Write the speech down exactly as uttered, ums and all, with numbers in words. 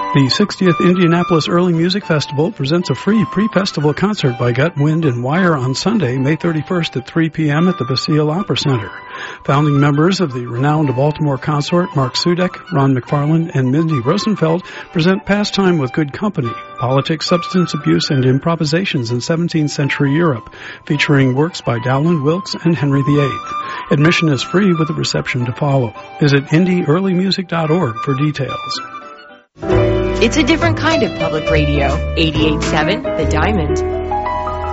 The sixtieth Indianapolis Early Music Festival presents a free pre-festival concert by Gut, Wind, and Wire on Sunday, May thirty-first at three p.m. at the Basile Opera Center. Founding members of the renowned Baltimore Consort, Mark Sudek, Ron McFarland, and Mindy Rosenfeld, present Pastime with Good Company, Politics, Substance Abuse, and Improvisations in seventeenth Century Europe, featuring works by Dowland Wilkes and Henry the eighth. Admission is free with a reception to follow. Visit indie early music dot org for details. It's a different kind of public radio. eighty-eight point seven The Diamond.